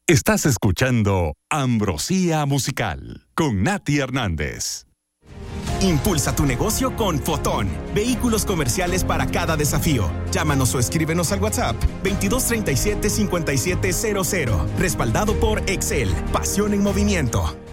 Estás escuchando Ambrosía Musical con Nati Hernández. Impulsa tu negocio con Fotón. Vehículos comerciales para cada desafío. Llámanos o escríbenos al WhatsApp 2237-5700. Respaldado por Excel. Pasión en movimiento.